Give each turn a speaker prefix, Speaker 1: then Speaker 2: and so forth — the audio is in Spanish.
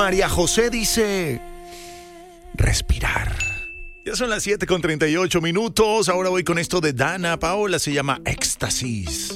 Speaker 1: María José dice, respirar. Ya son las 7:38. Ahora voy con esto de Dana Paola, se llama Éxtasis.